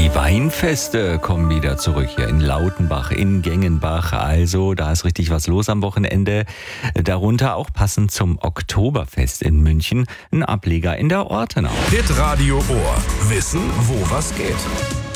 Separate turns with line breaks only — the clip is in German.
Die Weinfeste kommen wieder zurück hier in Lautenbach, in Gengenbach. Also da ist richtig was los am Wochenende. Darunter auch passend zum Oktoberfest in München ein Ableger in der Ortenau.
Hit Radio Ohr. Wissen, wo was geht.